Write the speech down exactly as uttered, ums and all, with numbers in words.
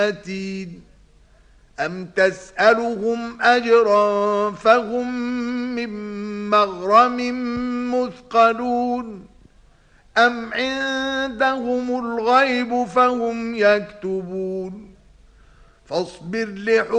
أم تسألهم أجرا فهم من مغرم مثقلون أم عندهم الغيب فهم يكتبون فاصبر لحكم